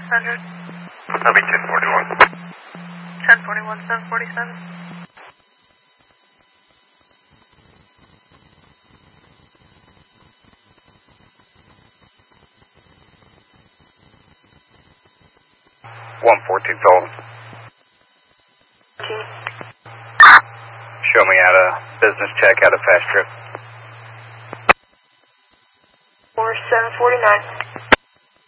600. That'll be 1041. 1041, 747. Sullivan. Show me out a business check out of Fast Trip. 4749.